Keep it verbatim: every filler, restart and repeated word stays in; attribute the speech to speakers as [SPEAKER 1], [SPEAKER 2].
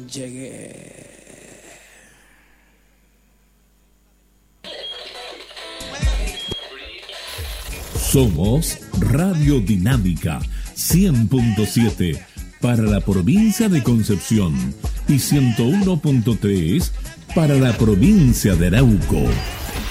[SPEAKER 1] llegué.
[SPEAKER 2] Somos Radio Dinámica cien punto siete para la provincia de Concepción y ciento uno punto tres para la provincia de Arauco.